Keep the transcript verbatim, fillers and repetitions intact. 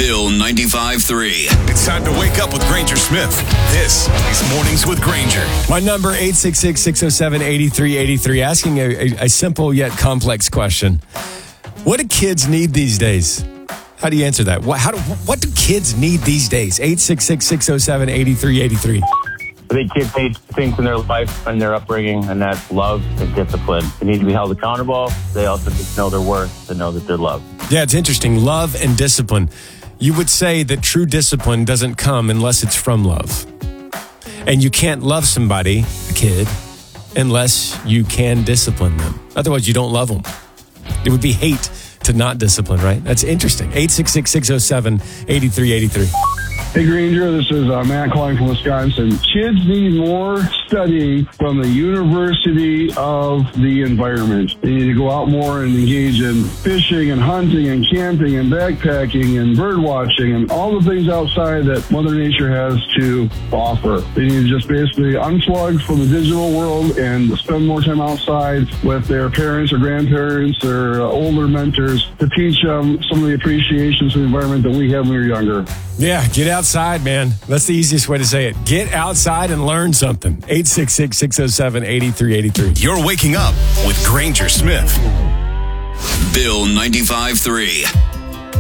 Bill ninety-five three. It's time to wake up with Granger Smith. This is Mornings with Granger. My number, eight six six, six oh seven, eight three eight three, asking a, a, a simple yet complex question. What do kids need these days? How do you answer that? What, how do, what do kids need these days? eight six six, six oh seven, eight three eight three. I think kids need things in their life and their upbringing, and that's love and discipline. They need to be held accountable. They also need to know their worth, to know that they're loved. Yeah, it's interesting. Love and discipline. You would say that true discipline doesn't come unless it's from love. And you can't love somebody, a kid, unless you can discipline them. Otherwise, you don't love them. It would be hate to not discipline, right? That's interesting. eight six six, six oh seven, eight three eight three. Hey, Granger, this is uh, Matt calling from Wisconsin. Kids need more studying from the University of the Environment. They need to go out more and engage in fishing and hunting and camping and backpacking and bird watching and all the things outside that Mother Nature has to offer. They need to just basically unplug from the digital world and spend more time outside with their parents or grandparents or uh, older mentors to teach them some of the appreciations of the environment that we had when we were younger. Yeah, get outside, man. That's the easiest way to say it. Get outside and learn something. eight six six, six oh seven, eight three eight three. You're waking up with Granger Smith. Bill ninety-five three.